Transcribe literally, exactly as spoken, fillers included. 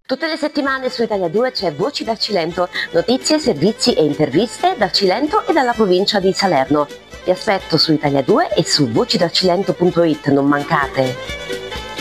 Tutte le settimane su Italia due c'è Voci dal Cilento, notizie, servizi e interviste dal Cilento e dalla provincia di Salerno. Vi aspetto su Italia due e su voci dal cilento punto it, non mancate!